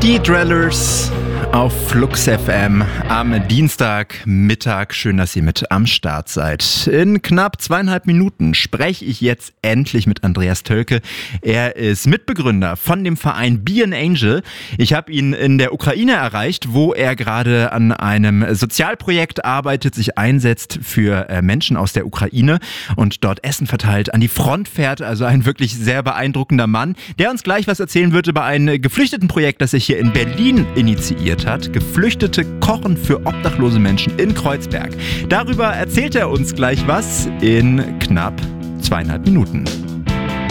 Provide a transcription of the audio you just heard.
Die Drellers auf Flux FM am Dienstagmittag. Schön, dass ihr mit am Start seid. In knapp 2,5 Minuten spreche ich jetzt endlich mit Andreas Tölke. Er ist Mitbegründer von dem Verein Be an Angel. Ich habe ihn in der Ukraine erreicht, wo er gerade an einem Sozialprojekt arbeitet, sich einsetzt für Menschen aus der Ukraine und dort Essen verteilt, an die Front fährt. Also ein wirklich sehr beeindruckender Mann, der uns gleich was erzählen wird über ein Geflüchtetenprojekt, das er hier in Berlin initiiert hat. Geflüchtete kochen für obdachlose Menschen in Kreuzberg. Darüber erzählt er uns gleich was in knapp 2,5 Minuten.